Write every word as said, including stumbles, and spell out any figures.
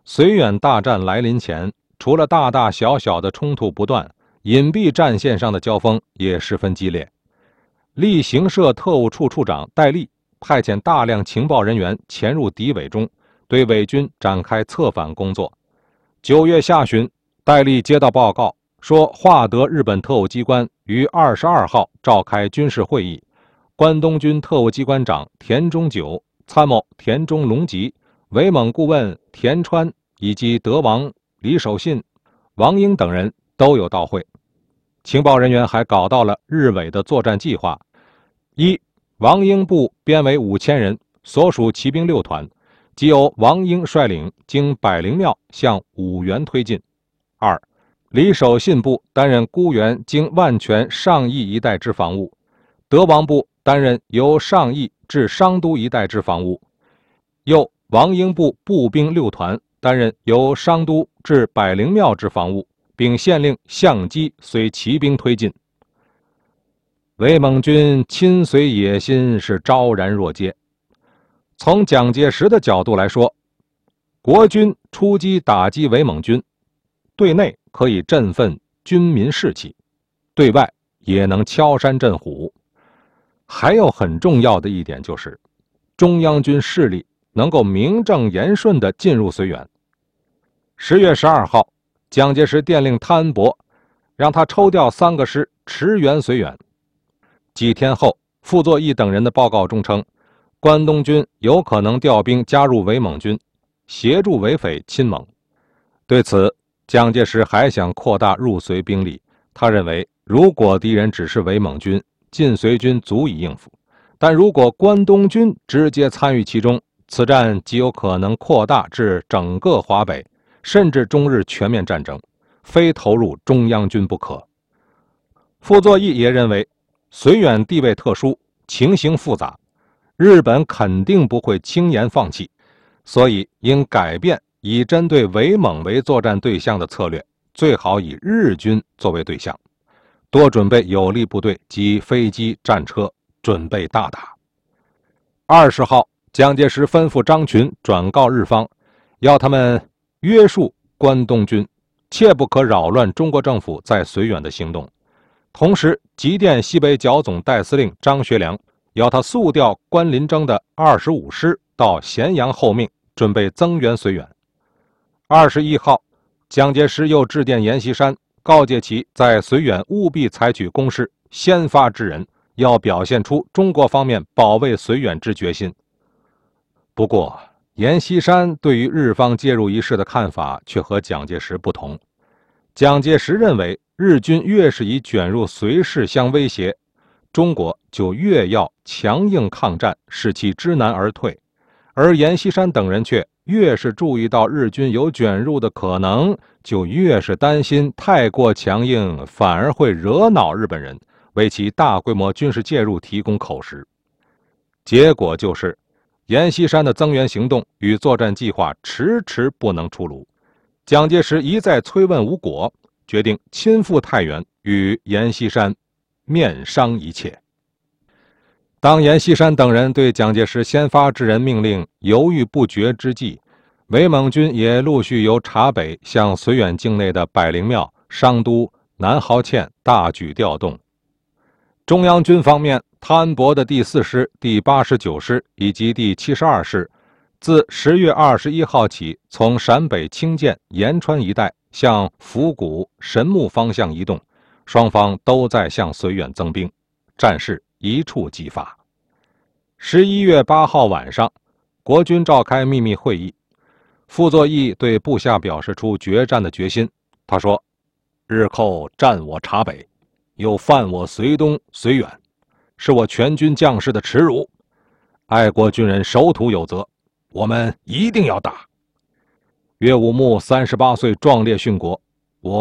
绥远大战来临前，除了大大小小的冲突不断，隐蔽战线上的交锋也十分激烈。立行社特务处处长戴笠派遣大量情报人员潜入敌伪中，对伪军展开策反工作。九月下旬，戴笠接到报告，说华德日本特务机关于二十二号召开军事会议，关东军特务机关长田中久、参谋田中隆吉、伪蒙顾问田川以及德王李守信、王英等人都有到会。情报人员还搞到了日伪的作战计划：一、王英部编为五千人，所属骑兵六团，即由王英率领，经百灵庙向五原推进；二、李守信部担任孤原经万全上邑一带之防务，德王部担任由上邑至商都一带之防务，又王英部步兵六团担任由商都至百灵庙之防务，并县令相机随骑兵推进。伪蒙军亲随野心是昭然若揭。从蒋介石的角度来说，国军出击打击伪蒙军，对内可以振奋军民士气，对外也能敲山震虎。还有很重要的一点就是，中央军势力能够名正言顺地进入绥远。十月十二号，蒋介石电令汤恩伯，让他抽调三个师驰援绥远。几天后，傅作义等人的报告中称，关东军有可能调兵加入伪蒙军，协助伪匪亲蒙。对此，蒋介石还想扩大入绥兵力。他认为，如果敌人只是伪蒙军，晋绥军足以应付；但如果关东军直接参与其中，此战极有可能扩大至整个华北，甚至中日全面战争，非投入中央军不可。傅作义也认为，绥远地位特殊，情形复杂，日本肯定不会轻言放弃，所以应改变以针对伪蒙为作战对象的策略，最好以日军作为对象，多准备有力部队及飞机、战车，准备大打。二十号，蒋介石吩咐张群转告日方，要他们约束关东军，切不可扰乱中国政府在绥远的行动。同时急电西北剿总代司令张学良，要他速调关林征的二十五师到咸阳候命，准备增援绥远。二十一号，蒋介石又致电阎锡山，告诫其在绥远务必采取攻势，先发制人，要表现出中国方面保卫绥远之决心。不过，阎锡山对于日方介入一事的看法却和蒋介石不同。蒋介石认为，日军越是以卷入绥事相威胁，中国就越要强硬抗战，使其知难而退；而阎锡山等人却越是注意到日军有卷入的可能，就越是担心太过强硬反而会惹恼日本人，为其大规模军事介入提供口实。结果就是，阎锡山的增援行动与作战计划迟迟不能出炉。蒋介石一再催问无果，决定亲赴太原，与阎锡山面商一切。当阎锡山等人对蒋介石先发制人命令犹豫不决之际，伪蒙军也陆续由察北向绥远境内的百灵庙、商都、南豪堑大举调动。中央军方面，汤恩伯的第四师、第八十九师以及第七十二师，自十月二十一号起，从陕北清涧、延川一带向府谷、神木方向移动，双方都在向绥远增兵，战事一触即发。十一月八号晚上，国军召开秘密会议，傅作义对部下表示出决战的决心。他说：“日寇占我察北，又犯我绥东、绥远，是我全军将士的耻辱。爱国军人守土有责，我们一定要打。”岳武穆三十八岁壮烈殉国，